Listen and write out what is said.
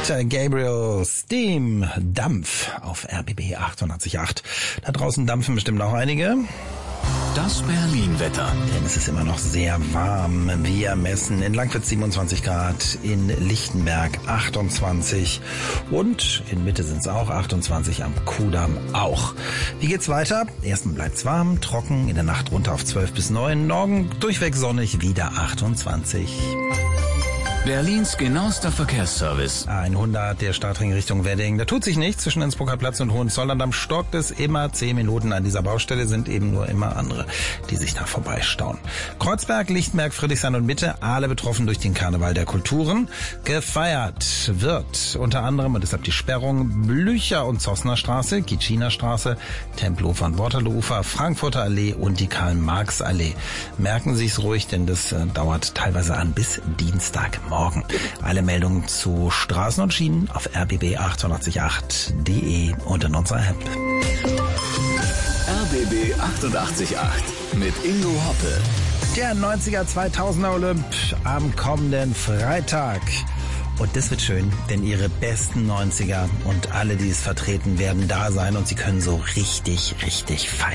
Peter Gabriel, Steam, Dampf auf RBB 88.8. Da draußen dampfen bestimmt auch einige. Das Berlin-Wetter. Denn es ist immer noch sehr warm. Wir messen in Langwitz 27 Grad, in Lichtenberg 28 und in Mitte sind es auch 28, am Kudamm auch. Wie geht's weiter? Erstmal bleibt's warm, trocken, in der Nacht runter auf 12 bis 9, morgen durchweg sonnig, wieder 28. Berlins genauester Verkehrsservice. 100 der Startring Richtung Wedding. Da tut sich nichts zwischen Innsbrucker Platz und Hohenzollern. Am stockt es immer 10 Minuten an dieser Baustelle, sind eben nur immer andere, die sich da vorbeistauen. Kreuzberg, Lichtenberg, Friedrichshain und Mitte, alle betroffen durch den Karneval der Kulturen. Gefeiert wird unter anderem, und deshalb die Sperrung, Blücher- und Zossner Straße, Kitschiner Straße, Tempelhofer und Waterloofer, Frankfurter Allee und die Karl-Marx-Allee. Merken Sie es ruhig, denn das dauert teilweise an bis Dienstagmorgen. Alle Meldungen zu Straßen und Schienen auf rbb888.de und in unserer App. RBB 88.8 mit Ingo Hoppe. Der 90er 2000er Olymp am kommenden Freitag. Und das wird schön, denn ihre besten 90er und alle, die es vertreten, werden da sein und sie können so richtig feiern.